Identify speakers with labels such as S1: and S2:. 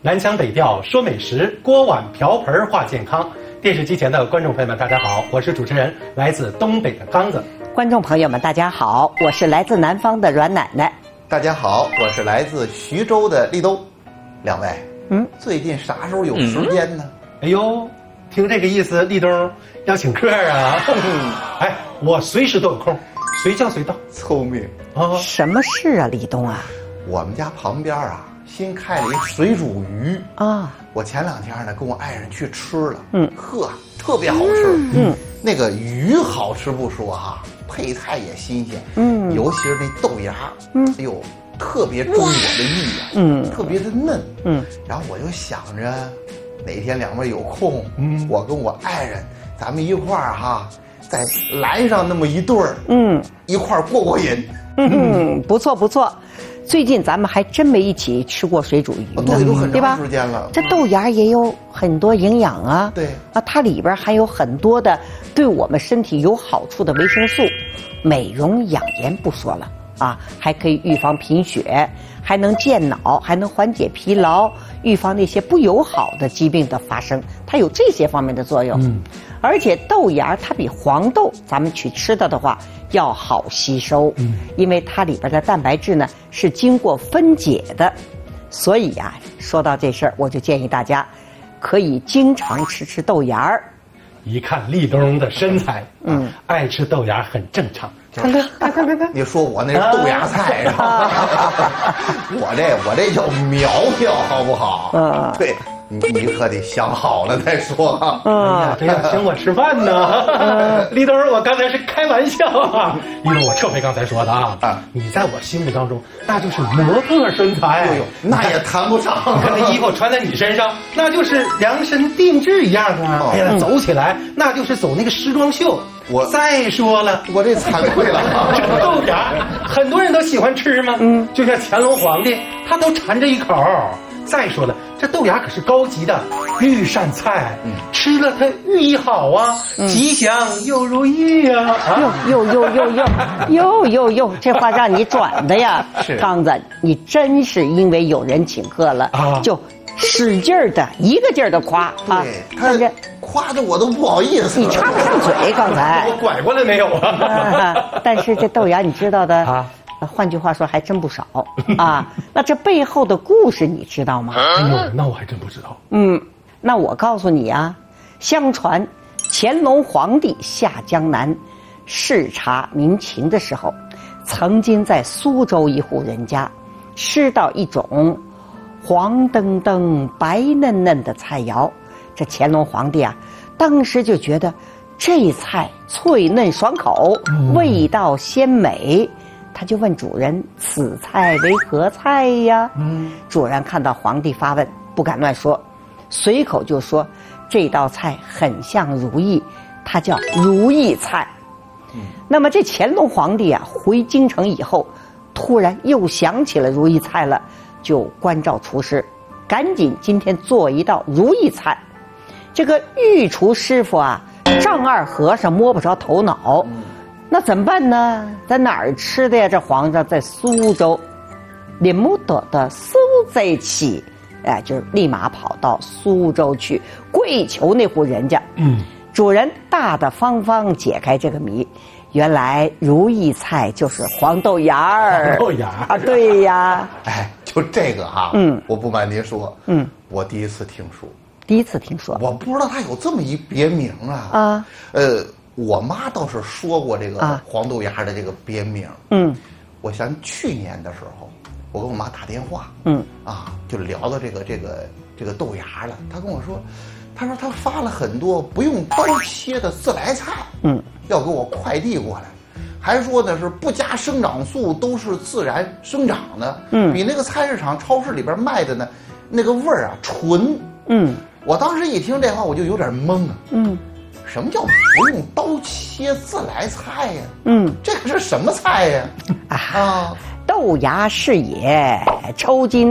S1: 南腔北调说美食，锅碗瓢盆话健康。电视机前的观众朋友们，大家好，我是主持人，来自东北的刚子。
S2: 观众朋友们，大家好，我是来自南方的阮奶奶。
S3: 大家好，我是来自徐州的立冬。两位，最近啥时候有时间呢？
S1: 哎呦，听这个意思，立冬要请客啊！哎，我随时都有空，随叫随到。
S3: 聪明
S2: 啊！什么事啊，立冬啊？
S3: 我们家旁边啊，新开了一水煮鱼啊。我前2天呢，跟我爱人去吃了，呵，特别好吃。那个鱼好吃不说哈，配菜也新鲜，尤其是那豆芽，哎呦，特别中我的意啊，特别的嫩，然后我就想着，哪天两位有空，我跟我爱人，咱们一块儿哈，再来上那么一对儿，一块儿过过瘾。
S2: 不错不错。最近咱们还真没一起吃过水煮鱼呢，
S3: 都很长时间了。
S2: 这豆芽也有很多营养啊，
S3: 对
S2: 啊，它里边含有很多的对我们身体有好处的维生素，美容养颜不说了啊，还可以预防贫血，还能健脑，还能缓解疲劳，预防那些不友好的疾病的发生，它有这些方面的作用。而且豆芽它比黄豆咱们去吃的话要好吸收，因为它里边的蛋白质呢是经过分解的，所以啊，说到这事儿，我就建议大家可以经常吃豆芽儿。
S1: 一看立冬的身材，爱吃豆芽很正常。
S3: 看，你说我那是豆芽菜是吧？我这叫苗苗，好不好？对。你可得想好了再说啊！
S1: 哎呀，这要请我吃饭呢。立冬，我刚才是开玩笑啊。立冬，我撤回刚才说的啊。你在我心目当中那就是模特身材。
S3: 哎呦，那也谈不上。
S1: 你看那衣服穿在你身上，那就是量身定制一样啊。哎呀，走起来那就是走那个时装秀。再说了，
S3: 我这惭愧了。
S1: 这个豆芽，很多人都喜欢吃吗？就像乾隆皇帝，他都馋着一口。再说了，这豆芽可是高级的御膳菜，吃了它寓意好啊，吉祥又如意呀！
S2: 哟，这话让你转的呀，刚子，你真是因为有人请客了，就使劲儿的一个劲儿的夸啊！
S3: 他这夸的我都不好意思，
S2: 你插不上嘴，刚才
S1: 我拐过来没有啊？
S2: 但是这豆芽你知道的啊。换句话说，还真不少啊！那这背后的故事你知道吗？
S1: 哎呦，那我还真不知道。
S2: 那我告诉你啊，相传乾隆皇帝下江南视察民情的时候，曾经在苏州一户人家吃到一种黄澄澄、白嫩嫩的菜肴。这乾隆皇帝啊，当时就觉得这菜脆嫩爽口，味道鲜美。他就问主人：“此菜为何菜呀？”主人看到皇帝发问，不敢乱说，随口就说：“这道菜很像如意，它叫如意菜。”那么这乾隆皇帝啊，回京城以后，突然又想起了如意菜了，就关照厨师，赶紧今天做一道如意菜。这个御厨师傅啊，丈二和尚摸不着头脑。那怎么办呢？在哪儿吃的呀？这皇上在苏州，立木多的苏在起，就是立马跑到苏州去跪求那户人家。主人大大方方解开这个谜，原来如意菜就是黄豆芽儿。
S1: 黄豆芽
S2: 啊，对呀。
S3: 哎，就这个哈，我不瞒您说，我第一次听说。
S2: 第一次听说，
S3: 我不知道它有这么一别名啊。我妈倒是说过这个黄豆芽的这个别名。我想去年的时候，我跟我妈打电话，就聊到这个豆芽了。她跟我说，她说她发了很多不用刀切的自来菜，要给我快递过来，还说呢是不加生长素，都是自然生长的，比那个菜市场、超市里边卖的呢，那个味儿啊纯。我当时一听这话，我就有点懵啊。什么叫不用刀切自来菜呀？这个是什么菜呀？
S2: 豆芽是也，抽筋